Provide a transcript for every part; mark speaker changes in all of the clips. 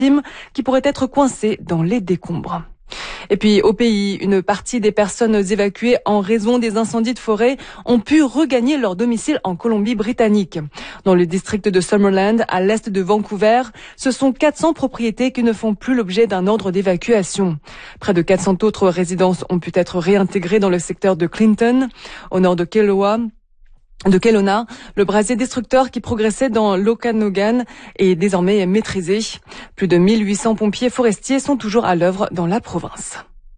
Speaker 1: qui pourraient être coincés dans les décombres. Et puis au pays, une partie des personnes évacuées en raison des incendies de forêt ont pu regagner leur domicile en Colombie-Britannique. Dans le district de Summerland, à l'est de Vancouver, ce sont 400 propriétés qui ne font plus l'objet d'un ordre d'évacuation. Près de 400 autres résidences ont pu être réintégrées dans le secteur de Clinton, au nord de Kelowna, le brasier destructeur qui progressait dans l'Okanagan est désormais maîtrisé. Plus de 1800 pompiers forestiers sont toujours à l'œuvre dans la province.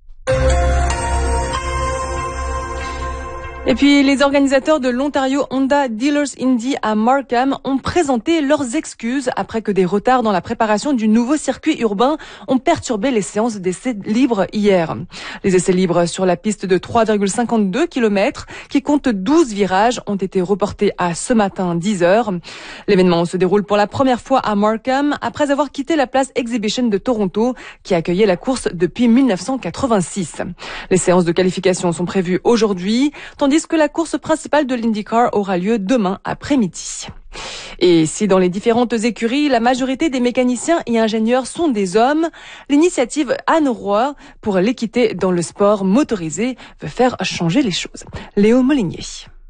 Speaker 1: Et puis, les organisateurs de l'Ontario Honda Dealers Indy à Markham ont présenté leurs excuses après que des retards dans la préparation du nouveau circuit urbain ont perturbé les séances d'essais libres hier. Les essais libres sur la piste de 3,52 km, qui compte 12 virages, ont été reportés à ce matin 10h. L'événement se déroule pour la première fois à Markham après avoir quitté la place Exhibition de Toronto, qui accueillait la course depuis 1986. Les séances de qualification sont prévues aujourd'hui, tandis que la course principale de l'IndyCar aura lieu demain après-midi. Et si dans les différentes écuries, la majorité des mécaniciens et ingénieurs sont des hommes, l'initiative Anne Roy pour l'équité dans le sport motorisé veut faire changer les choses. Léo Molinier.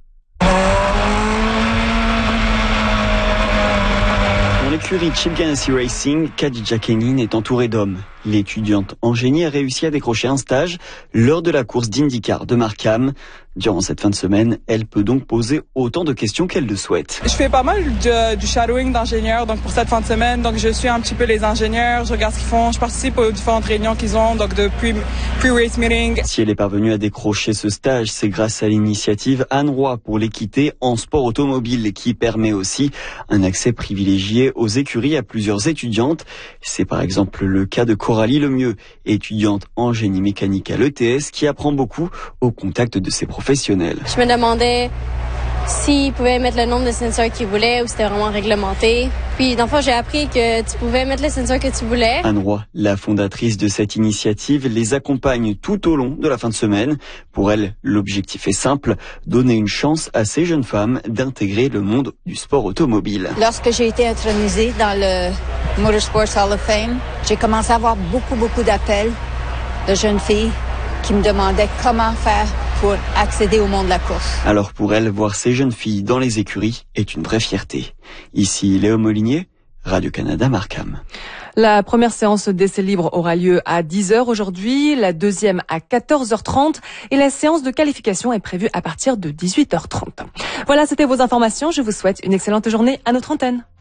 Speaker 2: Dans l'écurie Chip Ganassi Racing, Khadija Kenin est entourée d'hommes. L'étudiante en génie a réussi à décrocher un stage lors de la course d'IndyCar de Markham. Durant cette fin de semaine, elle peut donc poser autant de questions qu'elle le souhaite.
Speaker 3: Je fais pas mal du shadowing d'ingénieurs donc pour cette fin de semaine. Donc je suis un petit peu les ingénieurs, je regarde ce qu'ils font, je participe aux différentes réunions qu'ils ont, donc de pre-race meeting.
Speaker 2: Si elle est parvenue à décrocher ce stage, c'est grâce à l'initiative Anne Roy pour l'équité en sport automobile qui permet aussi un accès privilégié aux écuries à plusieurs étudiantes. C'est par exemple le cas de Coralie Lemieux, étudiante en génie mécanique à l'ETS qui apprend beaucoup au contact de ses professionnels.
Speaker 4: Je me demandais s'ils pouvaient mettre le nombre de sensors qu'ils voulaient ou c'était vraiment réglementé. Puis, dans le fond, j'ai appris que tu pouvais mettre les sensors que tu voulais.
Speaker 2: Anne Roy, la fondatrice de cette initiative, les accompagne tout au long de la fin de semaine. Pour elle, l'objectif est simple, donner une chance à ces jeunes femmes d'intégrer le monde du sport automobile.
Speaker 5: Lorsque j'ai été intronisée dans le Motorsports Hall of Fame, j'ai commencé à avoir beaucoup d'appels de jeunes filles qui me demandaient comment faire pour accéder au monde de la course.
Speaker 2: Alors pour elle, voir ces jeunes filles dans les écuries est une vraie fierté. Ici Léo Molinier, Radio-Canada Markham.
Speaker 1: La première séance d'essais libres aura lieu à 10h aujourd'hui, la deuxième à 14h30 et la séance de qualification est prévue à partir de 18h30. Voilà, c'était vos informations. Je vous souhaite une excellente journée à notre antenne.